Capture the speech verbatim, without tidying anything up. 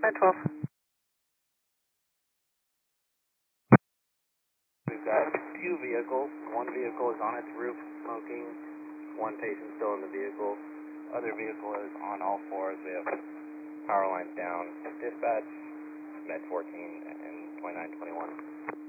nine twelve. We've got two vehicles. One vehicle is on its roof smoking. One patient still in the vehicle. Other vehicle is on all fours. We have power lines down. Dispatch, Med fourteen and twenty-nine twenty-one.